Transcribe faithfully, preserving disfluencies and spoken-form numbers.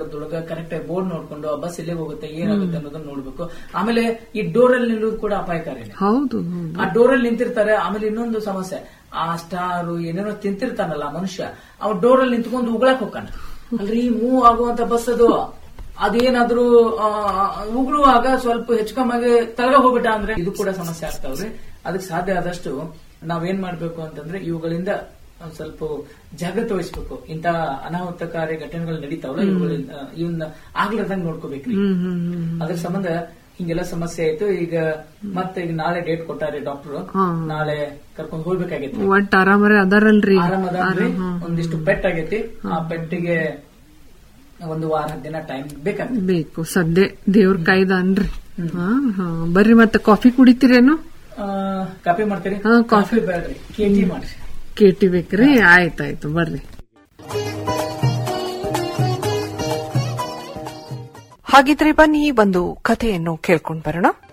Correct ಆಗಿ board ನೋಡ್ಕೊಂಡು ಆ ಬಸ್ ಎಲ್ಲಿ ಹೋಗುತ್ತೆ ಏನಾಗುತ್ತೆ ಅನ್ನೋದನ್ನ ನೋಡ್ಬೇಕು. ಆಮೇಲೆ ಈ ಡೋರ್ ಅಲ್ಲಿ ನಿಲ್ಲೋದು ಕೂಡ ಅಪಾಯಕಾರಿ. ಹೌದು, ಆ ಡೋರ್ ಅಲ್ಲಿ ನಿಂತಿರ್ತಾರೆ. ಆಮೇಲೆ ಇನ್ನೊಂದು ಸಮಸ್ಯೆ, ಆ ಸ್ಟಾರು ಏನೇನೋ ತಿಂತಿರ್ತಾನಲ್ಲ ಮನುಷ್ಯ, ಅವ್ ಡೋರ್ ಅಲ್ಲಿ ನಿಂತ್ಕೊಂಡು ಉಗುಳಕ್ ಹೋಗ್ತಾನ. ಅಲ್ರಿ ಮೂವ್ ಆಗುವಂತ ಬಸ್ ಅದು, ಅದೇನಾದ್ರೂ ಉಗುಳುವಾಗ ಸ್ವಲ್ಪ ಹೆಚ್ಚುಕಮ್ಮಾಗಿ ತಳಗ ಹೋಗ್ಬಿಟ್ಟ ಅಂದ್ರೆ ಇದು ಕೂಡ ಸಮಸ್ಯೆ ಆಗ್ತಾವ್ರಿ. ಅದಕ್ಕೆ ಸಾಧ್ಯ ಆದಷ್ಟು ನಾವೇನ್ ಮಾಡ್ಬೇಕು ಅಂತಂದ್ರೆ ಇವುಗಳಿಂದ ಒಂದ್ ಸ್ವಲ್ಪ ಜಾಗೃತಿ ವಹಿಸ್ಬೇಕು. ಇಂತ ಅನಾಹುತಕಾರಿ ಘಟನೆಗಳು ನಡೀತಾವಲ್ಲ, ಇವುಗಳಿಂದ ಇವನ್ನ ಆಗ್ಲಾರ್ದಂಗ್ ನೋಡ್ಕೋಬೇಕ್ರಿ. ಅದ್ರ ಸಂಬಂಧ ಹಿಂಗೆಲ್ಲ ಸಮಸ್ಯೆ ಆಯ್ತು. ಈಗ ಮತ್ತೆ ಈಗ ನಾಳೆ ಡೇಟ್ ಕೊಟ್ಟಾರೆ ಡಾಕ್ಟರ್, ನಾಳೆ ಕರ್ಕೊಂಡ್ ಹೋಗ್ಬೇಕಾಗೈತಿ. ಒಟ್ಟು ಆರಾಮರೇ ಅದಾರಲ್ರಿ? ಆರಾಮದಾರ್ರಿ. ಒಂದಿಷ್ಟು ಪೆಟ್ ಆಗೈತಿ. ಆ ಪೆಟ್ಟಿಗೆ ಒಂದು ವಾರ ದಿನ ಟೈಮ್ ಬೇಕಾಗ್ತದೆ. ಬೇಕು ಸದ್ಯ ದೇವ್ರ ಕಾಯ್ದನ್ರಿ. ಬರ್ರಿ ಮತ್ತೆ ಕಾಫಿ ಕುಡಿತೀರೇನು? ಕಾಫಿ ಮಾಡ್ತೀರಿ? ಕಾಫಿ ಬೇಡ್ರಿ, ಕೇಟಿ ಮಾಡ್ರಿ. ಕೇಟಿ ಬೇಕ್ರಿ? ಆಯ್ತಾಯ್ತು ಬರ್ರಿ. ಹಾಗಿದ್ರೆ ಬನ್ನಿ ಒಂದು ಕಥೆಯನ್ನು ಕೇಳ್ಕೊಂಡ್ ಬರೋಣ.